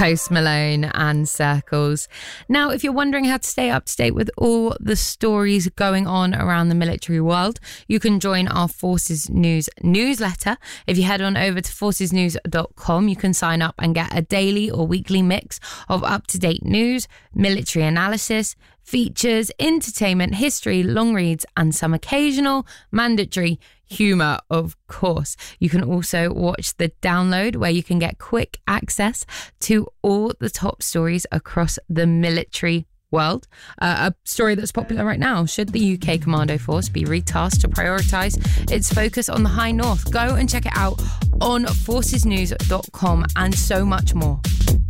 Post Malone and Circles. Now, if you're wondering how to stay up to date with all the stories going on around the military world, you can join our Forces News newsletter. If you head on over to forcesnews.com, you can sign up and get a daily or weekly mix of up-to-date news, military analysis, features, entertainment, history, long reads, and some occasional mandatory humour, of course. You can also watch the download, where you can get quick access to all the top stories across the military world. A story that's popular right now: should the UK Commando Force be retasked to prioritise its focus on the High North? Go and check it out on forcesnews.com, and so much more.